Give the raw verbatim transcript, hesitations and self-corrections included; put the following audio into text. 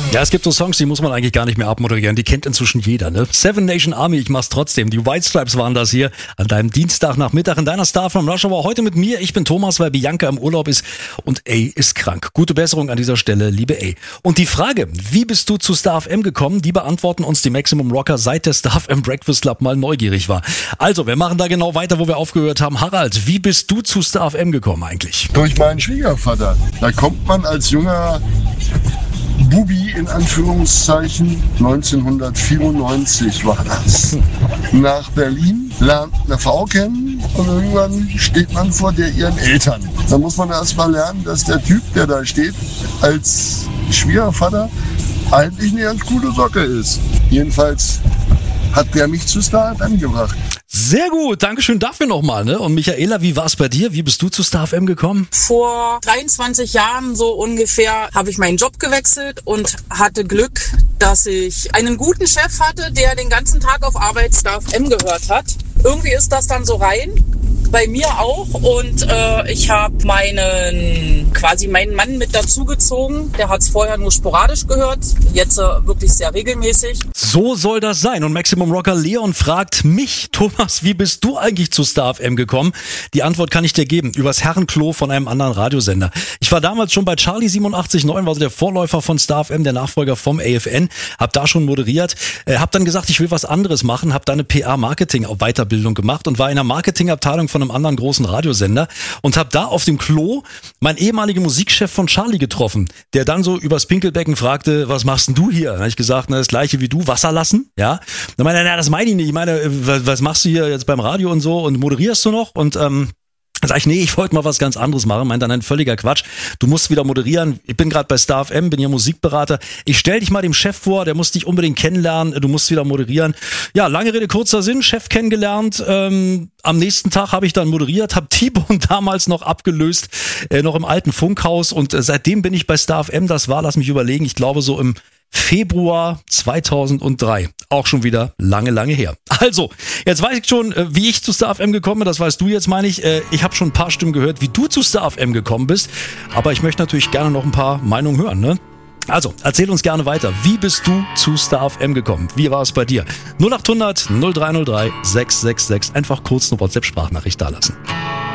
Ja, es gibt so Songs, die muss man eigentlich gar nicht mehr abmoderieren. Die kennt inzwischen jeder, ne? Seven Nation Army, ich mach's trotzdem. Die White Stripes waren das hier an deinem Dienstagnachmittag in deiner Star from Rush Hour. Heute mit mir. Ich bin Thomas, weil Bianca im Urlaub ist und A ist krank. Gute Besserung an dieser Stelle, liebe A. Und die Frage, wie bist du zu Star F M gekommen? Die beantworten uns die Maximum Rocker, seit der Star F M Breakfast Club mal neugierig war. Also, wir machen da genau weiter, wo wir aufgehört haben. Harald, wie bist du zu Star F M gekommen eigentlich? Durch meinen Schwiegervater. Da kommt man als junger Bubi in Anführungszeichen, neunzehnhundertvierundneunzig war das, nach Berlin, lernt eine Frau kennen und irgendwann steht man vor der ihren Eltern. Da muss man erst mal lernen, dass der Typ, der da steht, als Schwiegervater eigentlich eine ganz coole Socke ist. Jedenfalls hat der mich zu Star F M gebracht. Sehr gut, Dankeschön dafür nochmal, ne? Und Michaela, wie war's bei dir? Wie bist du zu Star F M gekommen? Vor dreiundzwanzig Jahren so ungefähr habe ich meinen Job gewechselt und hatte Glück, dass ich einen guten Chef hatte, der den ganzen Tag auf Arbeit Star F M gehört hat. Irgendwie ist das dann so rein, bei mir auch, und äh, ich habe meinen quasi meinen Mann mit dazugezogen. Der hat es vorher nur sporadisch gehört, jetzt äh, wirklich sehr regelmäßig. So soll das sein. Und Maximum Rocker Leon fragt mich, Thomas, wie bist du eigentlich zu Star F M gekommen? Die Antwort kann ich dir geben, übers Herrenklo von einem anderen Radiosender. Ich war damals schon bei Charlie siebenundachtzig Komma neun, war also der Vorläufer von Star F M, der Nachfolger vom A F N, hab da schon moderiert, äh, hab dann gesagt, ich will was anderes machen, hab da eine P A-Marketing-Weiterbildung gemacht und war in der Marketingabteilung von einem anderen großen Radiosender und hab da auf dem Klo meinen ehemaligen Musikchef von Charlie getroffen, der dann so übers Pinkelbecken fragte, was machst denn du hier? Dann hab ich gesagt, na, das gleiche wie du, Wasser lassen, ja. Dann meinte er, na, das meine ich nicht, ich meine, was, was machst du hier jetzt beim Radio und so und moderierst du noch? Und ähm, dann sag ich, nee, ich wollte mal was ganz anderes machen. Meint dann, ein völliger Quatsch. Du musst wieder moderieren. Ich bin gerade bei Star F M, bin ja Musikberater. Ich stell dich mal dem Chef vor, der muss dich unbedingt kennenlernen. Du musst wieder moderieren. Ja, lange Rede, kurzer Sinn. Chef kennengelernt. Ähm, am nächsten Tag habe ich dann moderiert, habe T-Bone damals noch abgelöst, äh, noch im alten Funkhaus. Und äh, seitdem bin ich bei Star F M. Das war, lass mich überlegen, ich glaube so im Februar zweitausenddrei. Auch schon wieder lange, lange her. Also, jetzt weiß ich schon, wie ich zu Star F M gekommen bin. Das weißt du jetzt, meine ich. Ich habe schon ein paar Stimmen gehört, wie du zu Star F M gekommen bist. Aber ich möchte natürlich gerne noch ein paar Meinungen hören, ne? Also, erzähl uns gerne weiter. Wie bist du zu Star F M gekommen? Wie war es bei dir? null acht hundert null drei null drei sechs sechs sechs. Einfach kurz eine WhatsApp-Sprachnachricht dalassen.